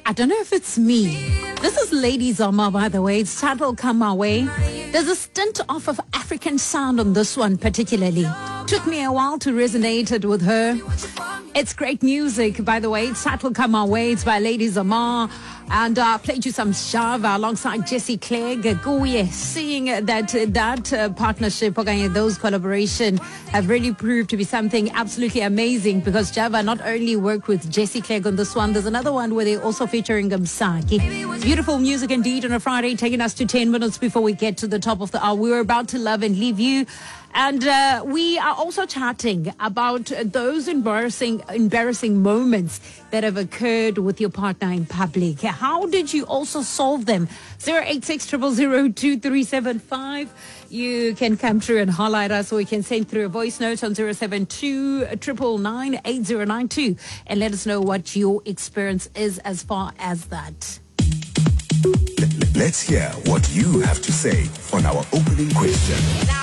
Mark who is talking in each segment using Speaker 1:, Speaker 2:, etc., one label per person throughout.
Speaker 1: I don't know if it's me. This is Lady Zoma, by the way. It's titled Come My Way. There's a stint off of African sound on this one particularly. Took me a while to resonate it with her. It's great music, by the way. It's titled Come My Way. It's by Lady Zoma. And played you some Shava alongside Jessie Clegg. Guye, seeing that partnership, okay, those collaboration have really proved to be something absolutely amazing, because Java not only worked with Jessie Clegg on this one, there's another one where they're also featuring Msaki. Beautiful music indeed on a Friday, taking us to 10 minutes before we get to the top of the hour. We're about to love and leave you. And we are also chatting about those embarrassing moments that have occurred with your partner in public. How did you also solve them? 086 000 2375. You can come through and highlight us, or you can send through a voice note on 072 999 8092 and let us know what your experience is as far as that.
Speaker 2: Let's hear what you have to say on our opening question.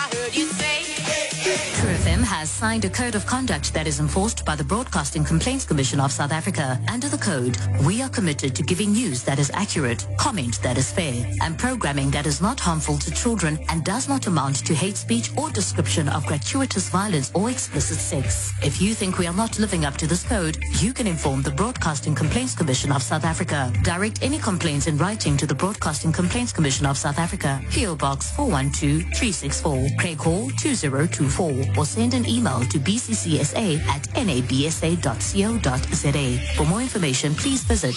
Speaker 3: True FM has signed a code of conduct that is enforced by the Broadcasting Complaints Commission of South Africa. Under the code, we are committed to giving news that is accurate, comment that is fair, and programming that is not harmful to children and does not amount to hate speech or description of gratuitous violence or explicit sex. If you think we are not living up to this code, you can inform the Broadcasting Complaints Commission of South Africa. Direct any complaints in writing to the Broadcasting Complaints Commission of South Africa, PO Box 412364, Craig Hall 2024. Or send an email to bccsa@nabsa.co.za. For more information, please visit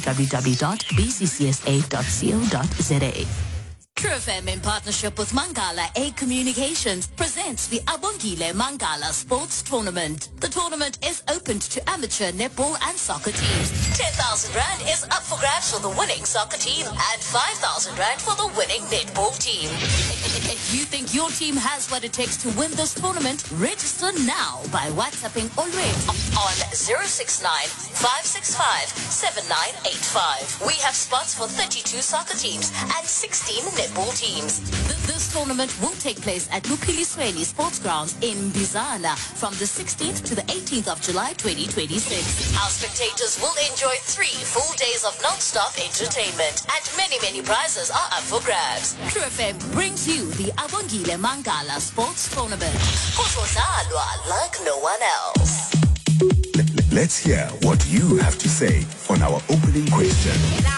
Speaker 3: www.bccsa.co.za. True FM, in partnership with Mangala A Communications, presents the Abongile Mangala Sports Tournament. The tournament is open to amateur netball and soccer teams. 10,000 Rand is up for grabs for the winning soccer team and 5,000 Rand for the winning netball team. If you think your team has what it takes to win this tournament, register now by WhatsApping already on 069 565 7985. We have spots for 32 soccer teams and 16 netball teams. This tournament will take place at Lupilisweni Sports Grounds in Bizana from the 16th to the 18th of July 2026. Our spectators will enjoy 3 full days of non-stop entertainment, and many prizes are up for grabs. True FM brings you the Abongile Mangala Sports Tournament. Kuzodlalwa like no one else.
Speaker 2: Let's hear what you have to say on our opening question.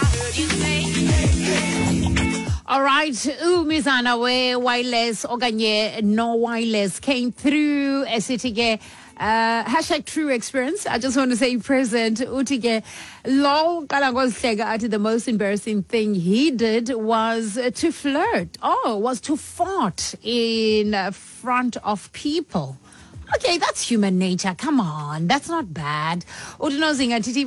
Speaker 1: All right, Mizana, where wireless, okanye no wireless came through esitige. Hashtag true experience. I just want to say present. Utige lo kalangoslega. The most embarrassing thing he did was to flirt. Was to fart in front of people. Okay, that's human nature. Come on, that's not bad. So you're dating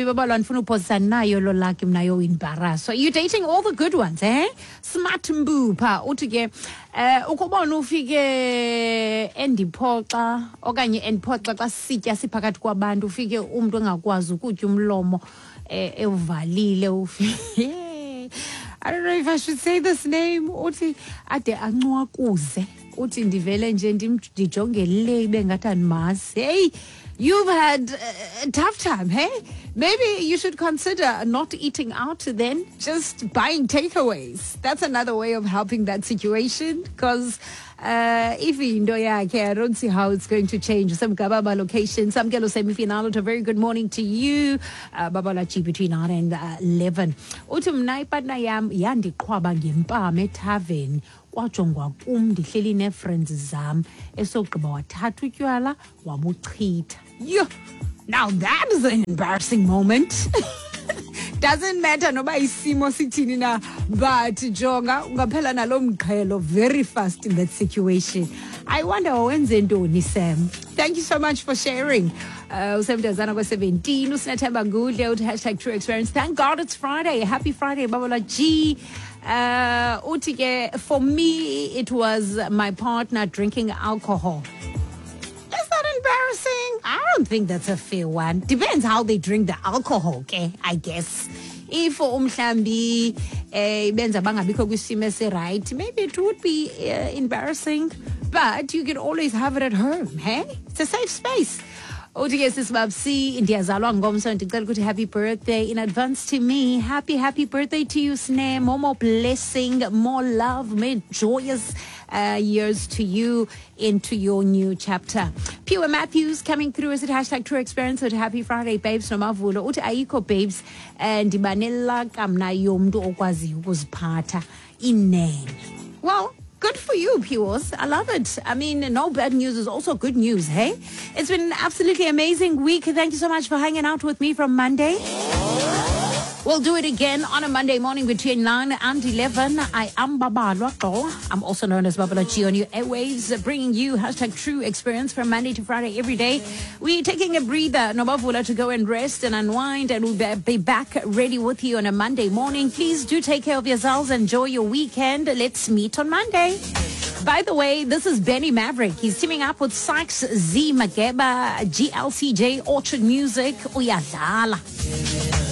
Speaker 1: all the good ones, eh? Smart mbupa. Utige ukubona ufike endiphoxa okanye endiphoxa xa sitya siphakathi kwabantu, ufike umuntu engakwazi ukutya umlomo evalile ufike. I don't know if I should say this name. Uthi ade ancwakuze. Uthi ndivele nje ndijonge le bengathi andimazi. Hey, you've had a tough time, hey? Maybe you should consider not eating out then, just buying takeaways. That's another way of helping that situation, because if you know, I don't see how it's going to change. Some Gababa location, some Gelo semi-final. A very good morning to you, Babalachi, between 9 and 11. Utum naipatna yam yandi kwaba ngimpa methaven. Wajongwa kum ndihleli ne-friends zam esogqiba wathatha utywala wabuchitha. Now that is an embarrassing moment. Doesn't matter noba isimo sithini na, but jonga ungaphela nalo mqhelo very fast in that situation. I wonder wenze ntoni Sam. Thank you so much for sharing. Usemntazana kwa-17 usinathemba ngudle uthi hashtag true experience. Thank God it's Friday. Happy Friday, Babala G. For me, it was my partner drinking alcohol. Is that embarrassing? I don't think that's a fair one. Depends how they drink the alcohol, okay? I guess. If umhlambi benza bangabikho kwisimo esi-right, maybe it would be embarrassing. But you can always have it at home, hey? It's a safe space. Uthi-ke sisibabsi ndiyazalwa ngomso ndicela ukuthi happy birthday in advance to me. Happy birthday to you, Snare. More blessing, more love, more joyous years to you into your new chapter. Pure Matthews coming through as it hashtag True Experience at Happy Friday babes nomavulo. Uthi ayikho babes ndibanela kamna yomntu okwazi ukuziphatha inene. Well, good for you, Pios. I love it. I mean, no bad news is also good news, hey? It's been an absolutely amazing week. Thank you so much for hanging out with me from Monday. We'll do it again on a Monday morning between 9 and 11. I am Babalwa Qo. I'm also known as Babala G on your airwaves, bringing you hashtag True Experience from Monday to Friday every day. We're taking a breather, Nobavula, to go and rest and unwind, and we'll be back ready with you on a Monday morning. Please do take care of yourselves. Enjoy your weekend. Let's meet on Monday. By the way, this is Benny Maverick. He's teaming up with Sykes Z Mageba, GLCJ, Orchard Music, Uyadala.